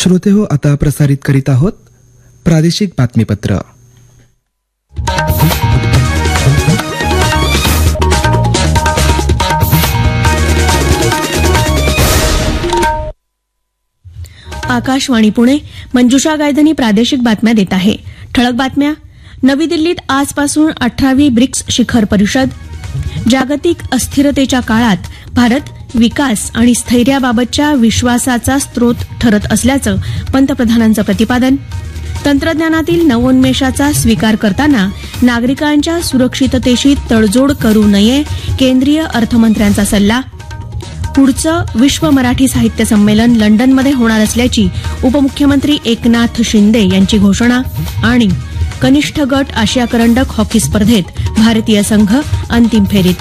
श्रोतेहो, आता प्रसारित करीत आहोत प्रादेशिक बातमीपत्र. आकाशवाणी पुणे. मंजुषा गायधनी प्रादेशिक बातम्या देत आहे. ठळक बातम्या. नवी दिल्लीत आजपासून 18वी ब्रिक्स शिखर परिषद. जागतिक अस्थिरतेच्या काळात भारत विकास आणि स्थैर्याबाबतच्या विश्वासाचा स्रोत ठरत असल्याचं पंतप्रधानांचं प्रतिपादन. तंत्रज्ञानातील नवोन्मेषाचा स्वीकार करताना नागरिकांच्या सुरक्षिततेशी तडजोड करू नये, केंद्रीय अर्थमंत्र्यांचा सल्ला. पुढचं विश्व मराठी साहित्य संमेलन लंडनमध्ये होणार असल्याची उपमुख्यमंत्री एकनाथ शिंदे यांची घोषणा. आणि कनिष्ठ गट आशिया करंडक हॉकी स्पर्धेत भारतीय संघ अंतिम फेरीत.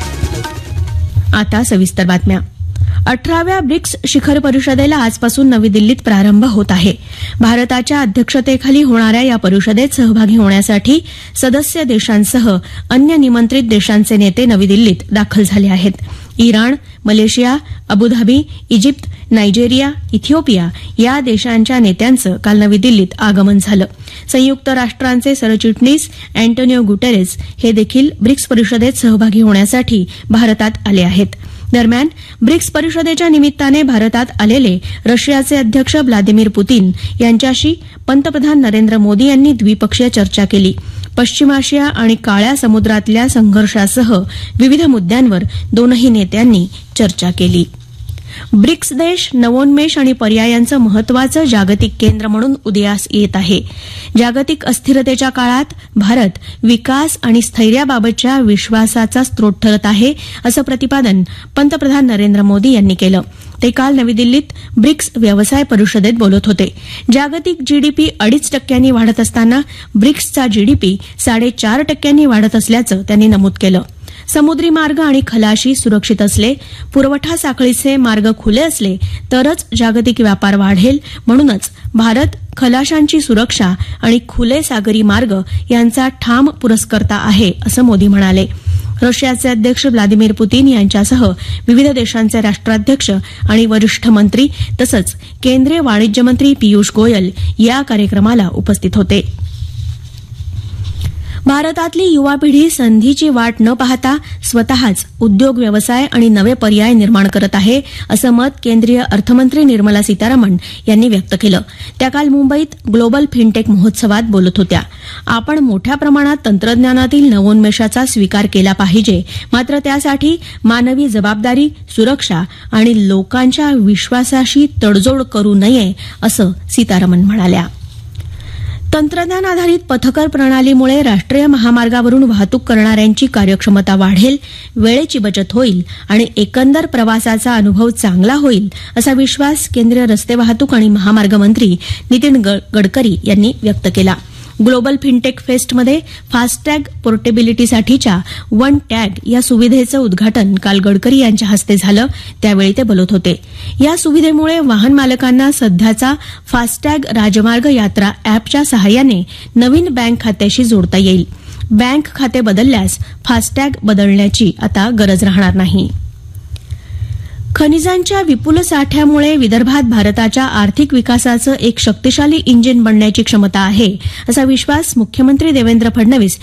आता सविस्तर बातम्या. 18व्या ब्रिक्स शिखर परिषदेला आजपासून नवी दिल्लीत प्रारंभ होत आहे. भारताच्या अध्यक्षतेखाली होणाऱ्या या परिषदेत सहभागी होण्यासाठी सदस्य देशांसह अन्य निमंत्रित देशांचे नेते नवी दिल्लीत दाखल झाले आहेत. Iran, Malaysia, Abu Dhabi, Egypt, Nigeria, Ethiopia या देशांच्या नेत्यांचं काल नवी दिल्लीत आगमन झालं. संयुक्त राष्ट्रांचे सरचिटणीस अँटोनिओ गुटेरेस हे देखील ब्रिक्स परिषदेत सहभागी होण्यासाठी भारतात आले आहेत. दरम्यान ब्रिक्स परिषदेच्या निमित्ताने भारतात आलेले रशियाचे अध्यक्ष व्लादिमीर पुतीन यांच्याशी पंतप्रधान नरेंद्र मोदी यांनी द्विपक्षीय चर्चा केली. पश्चिम आशिया आणि काळ्या समुद्रातल्या संघर्षासह विविध मुद्द्यांवर दोनही नेत्यांनी चर्चा केली. ब्रिक्स देश नवोन्मेष आणि पर्यायांचं महत्वाचं जागतिक केंद्र म्हणून उदयास येत आहे. जागतिक अस्थिरतेच्या काळात भारत विकास आणि स्थैर्याबाबतच्या विश्वासाचा स्रोत ठरत आहे, असं प्रतिपादन पंतप्रधान नरेंद्र मोदी यांनी केलं. ते काल नवी दिल्लीत ब्रिक्स व्यवसाय परिषदेत बोलत होते. जागतिक जीडीपी 2.5% वाढत असताना ब्रिक्सचा जीडीपी 4.5% वाढत असल्याचं त्यांनी नमूद केलं. समुद्री मार्ग आणि खलाशी सुरक्षित असले, पुरवठा साखळीचे मार्ग खुले असले तरच जागतिक व्यापार वाढेल. म्हणूनच भारत खलाशांची सुरक्षा आणि खुले सागरी मार्ग यांचा ठाम पुरस्कर्ता आहे, असं मोदी म्हणाले. रशियाचे अध्यक्ष व्लादिमीर पुतीन यांच्यासह विविध देशांचे राष्ट्राध्यक्ष आणि वरिष्ठ मंत्री तसंच केंद्रीय वाणिज्य मंत्री पियुष गोयल या कार्यक्रमाला उपस्थित होते. भारतातली युवा पिढी संधीची वाट न पाहता स्वतःच उद्योग, व्यवसाय आणि नवे पर्याय निर्माण करत आहे, असं मत केंद्रीय अर्थमंत्री निर्मला सीतारामन यांनी व्यक्त केलं. त्या काल मुंबईत ग्लोबल फिनटेक महोत्सवात बोलत होत्या. आपण मोठ्या प्रमाणात तंत्रज्ञानातील नवोन्मेषाचा स्वीकार केला पाहिजे, मात्र त्यासाठी मानवी जबाबदारी, सुरक्षा आणि लोकांच्या विश्वासाशी तडजोड करू नये, असं सीतारामन म्हणाल्या. तंत्रज्ञान आधारित पथकर प्रणालीमुळे राष्ट्रीय महामार्गावरून वाहतूक करणाऱ्यांची कार्यक्षमता वाढेल, वेळेची बचत होईल आणि एकंदर प्रवासाचा अनुभव चांगला होईल, असा विश्वास केंद्रीय रस्ते वाहतूक आणि महामार्ग मंत्री नितीन गडकरी यांनी व्यक्त केला. Global fintech फेस्टमध्ये FASTag पोर्टेबिलिटीसाठीच्या one tag या सुविधेचं उद्घाटन काल गडकरी यांच्या हस्ते झालं. त्यावेळी ते बोलत होते. या सुविधेमुळे वाहन मालकांना सध्याचा फास्टॅग राजमार्ग यात्रा अॅपच्या सहाय्याने नवीन बँक खात्याशी जोडता येईल. बँक खाते बदलल्यास फास्टॅग बदलण्याची आता गरज राहणार नाही. खनिजांच्या विपुल साठ्यामुळे विदर्भात भारताच्या आर्थिक विकासाचं एक शक्तिशाली इंजिन बनण्याची क्षमता आहे, असा विश्वास मुख्यमंत्री देवेंद्र फडणवीस